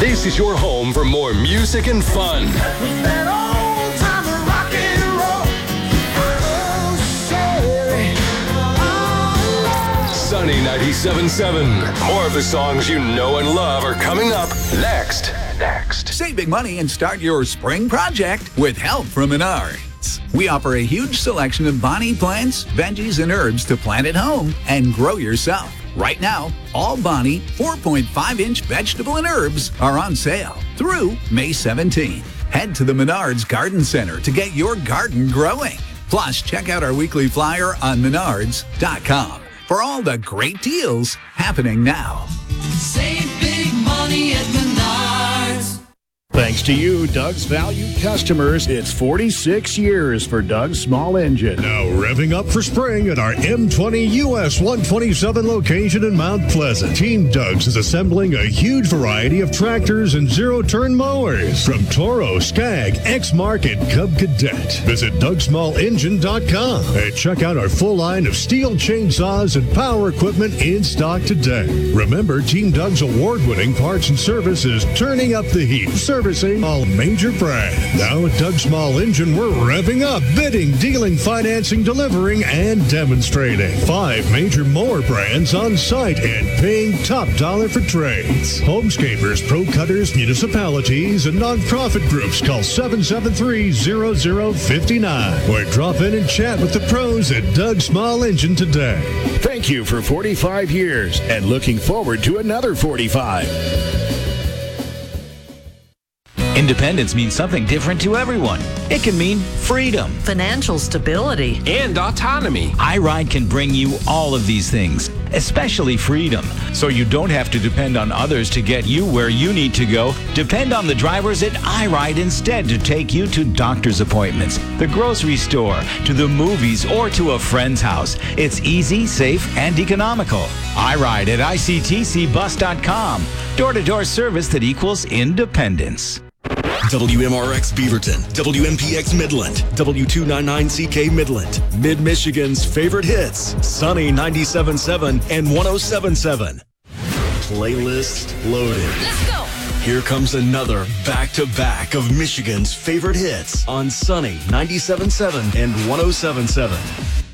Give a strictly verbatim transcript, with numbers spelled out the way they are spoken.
This is your home for more music and fun. Sunny ninety-seven point seven. More of the songs you know and love are coming up next. Next. Save big money and start your spring project with help from Menards. We offer a huge selection of Bonnie plants, veggies, and herbs to plant at home and grow yourself. Right now, all Bonnie four point five inch vegetable and herbs are on sale through May seventeenth. Head to the Menards Garden Center to get your garden growing. Plus, check out our weekly flyer on menards dot com for all the great deals happening now. Save big money at Menards. Thanks to you, Doug's valued customers, it's forty-six years for Doug's Small Engine. Now revving up for spring at our M twenty U S one twenty-seven location in Mount Pleasant. Team Doug's is assembling a huge variety of tractors and zero-turn mowers from Toro, Skag, Exmark, and Cub Cadet. Visit Doug Small Engine dot com and check out our full line of steel chainsaws and power equipment in stock today. Remember, Team Doug's award-winning parts and service is turning up the heat. Servicing all major brands. Now at Doug Small Engine, we're revving up bidding, dealing, financing, delivering, and demonstrating. Five major mower brands on site and paying top dollar for trades. Homescapers, pro cutters, municipalities, and nonprofit groups call seven seven three, zero zero five nine or drop in and chat with the pros at Doug Small Engine today. Thank you for forty-five years and looking forward to another forty-five. Independence means something different to everyone. It can mean freedom, financial stability, and autonomy. iRide can bring you all of these things, especially freedom. So you don't have to depend on others to get you where you need to go. Depend on the drivers at iRide instead to take you to doctor's appointments, the grocery store, to the movies, or to a friend's house. It's easy, safe, and economical. iRide at I C T C bus dot com. Door-to-door service that equals independence. W M R X Beaverton, W M P X Midland, W two ninety-nine C K Midland, Mid-Michigan's favorite hits, Sunny ninety-seven point seven and one oh seven point seven. Playlist loaded. Let's go. Here comes another back-to-back of Michigan's favorite hits on Sunny ninety-seven point seven and one oh seven point seven.